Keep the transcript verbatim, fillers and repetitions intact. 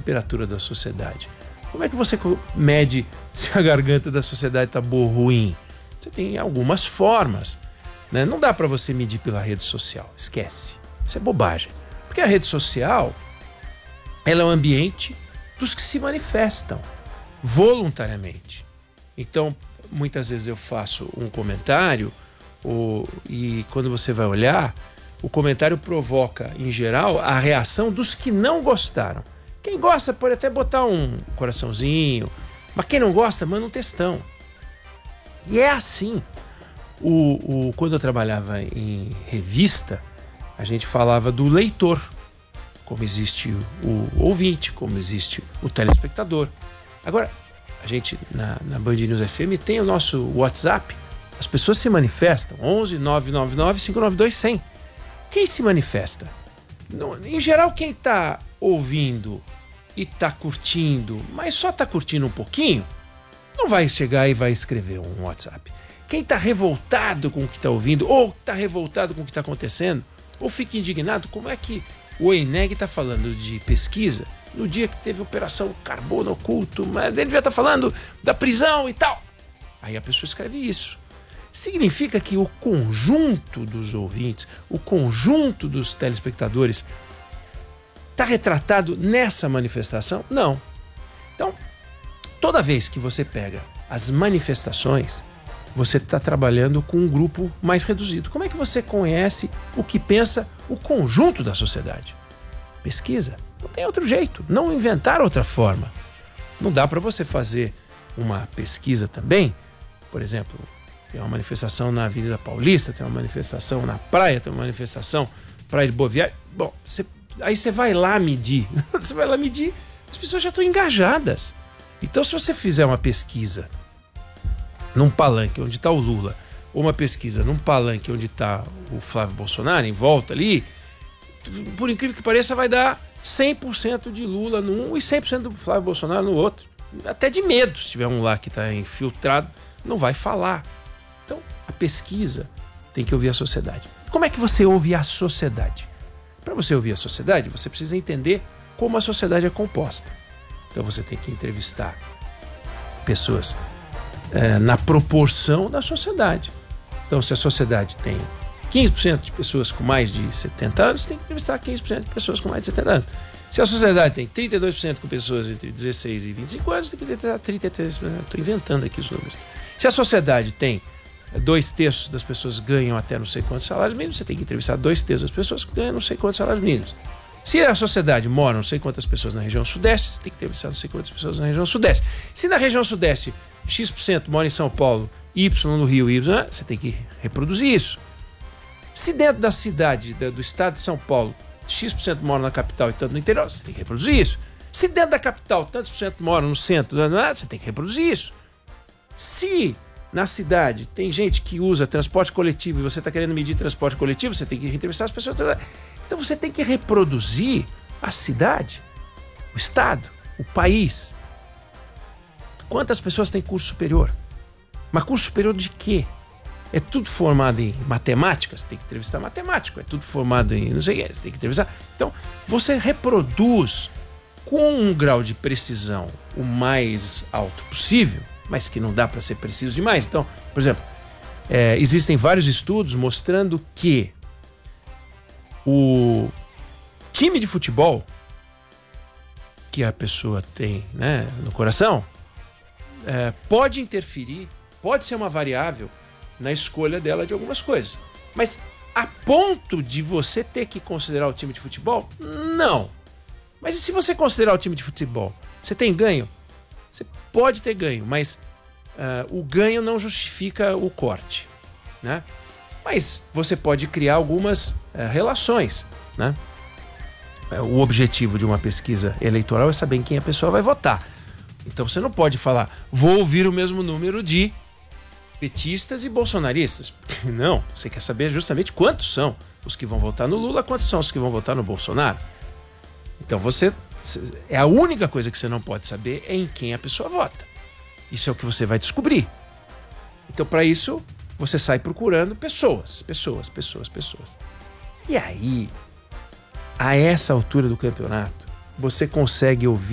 temperatura da sociedade? Como é que você mede se a garganta da sociedade está boa ou ruim? Você tem algumas formas, né? Não dá para você medir pela rede social. Esquece. Isso é bobagem. Porque a rede social, ela é um ambiente dos que se manifestam voluntariamente. Então, muitas vezes eu faço um comentário ou, e quando você vai olhar, o comentário provoca, em geral, a reação dos que não gostaram. Quem gosta pode até botar um coraçãozinho, mas quem não gosta, manda um textão. E é assim. O, o, quando eu trabalhava em revista, a gente falava do leitor, como existe o ouvinte, como existe o telespectador. Agora, a gente na, na Band News F M tem o nosso WhatsApp, as pessoas se manifestam, onze nove nove nove cinco nove dois zero zero. Quem se manifesta? No, em geral, quem está ouvindo e está curtindo, mas só está curtindo um pouquinho, não vai chegar e vai escrever um WhatsApp. Quem está revoltado com o que está ouvindo, ou está revoltado com o que está acontecendo, ou fica indignado, como é que o O I N E G está falando de pesquisa no dia que teve operação carbono oculto, mas ele devia estar falando da prisão e tal. Aí a pessoa escreve isso. Significa que o conjunto dos ouvintes, o conjunto dos telespectadores está retratado nessa manifestação? Não. Então, toda vez que você pega as manifestações, você está trabalhando com um grupo mais reduzido. Como é que você conhece o que pensa o conjunto da sociedade? Pesquisa. Não tem outro jeito. Não inventar outra forma. Não dá para você fazer uma pesquisa também. Por exemplo, tem uma manifestação na Avenida Paulista, tem uma manifestação na praia, tem uma manifestação Praia de Boa Viagem. Bom, você, aí você vai lá medir. Você vai lá medir, as pessoas já estão engajadas. Então, se você fizer uma pesquisa num palanque onde está o Lula, ou uma pesquisa num palanque onde está o Flávio Bolsonaro, em volta ali, por incrível que pareça, vai dar cem por cento de Lula num e cem por cento do Flávio Bolsonaro no outro. Até de medo, se tiver um lá que está infiltrado, não vai falar. Então, a pesquisa tem que ouvir a sociedade. Como é que você ouve a sociedade? Para você ouvir a sociedade, você precisa entender como a sociedade é composta. Então, você tem que entrevistar pessoas é, na proporção da sociedade. Então, se a sociedade tem quinze por cento de pessoas com mais de setenta anos, você tem que entrevistar quinze por cento de pessoas com mais de setenta anos. Se a sociedade tem trinta e dois por cento com pessoas entre dezesseis e vinte e cinco anos, você tem que entrevistar trinta e três por cento. Estou inventando aqui os números. Se a sociedade tem dois terços das pessoas ganham até não sei quantos salários mínimos, você tem que entrevistar dois terços das pessoas que ganham não sei quantos salários mínimos. Se a sociedade mora não sei quantas pessoas na região sudeste, você tem que entrevistar não sei quantas pessoas na região sudeste. Se na região sudeste X por cento mora em São Paulo, Y no Rio, Y, você tem que reproduzir isso. Se dentro da cidade, do estado de São Paulo, X por cento mora na capital e tanto no interior, você tem que reproduzir isso. Se dentro da capital, tantos por cento moram no centro, você tem que reproduzir isso. Se na cidade tem gente que usa transporte coletivo e você está querendo medir transporte coletivo, você tem que entrevistar as pessoas. Então você tem que reproduzir a cidade, o estado, o país. Quantas pessoas têm curso superior? Mas curso superior de quê? É tudo formado em matemática, você tem que entrevistar matemático. É tudo formado em não sei o que, você tem que entrevistar. Então, você reproduz com um grau de precisão o mais alto possível, mas que não dá para ser preciso demais. Então, por exemplo, é, existem vários estudos mostrando que o time de futebol que a pessoa tem, né, no coração é, pode interferir, pode ser uma variável na escolha dela de algumas coisas. Mas a ponto de você ter que considerar o time de futebol? Não. Mas e se você considerar o time de futebol? Você tem ganho? Você pode ter ganho, mas uh, o ganho não justifica o corte, né? Mas você pode criar algumas uh, relações, né? O objetivo de uma pesquisa eleitoral é saber em quem a pessoa vai votar. Então você não pode falar, vou ouvir o mesmo número de petistas e bolsonaristas. Não, você quer saber justamente quantos são os que vão votar no Lula, quantos são os que vão votar no Bolsonaro. Então você, é a única coisa que você não pode saber é em quem a pessoa vota. Isso é o que você vai descobrir. Então para isso você sai procurando pessoas, pessoas, pessoas, pessoas. E aí, a essa altura do campeonato, você consegue ouvir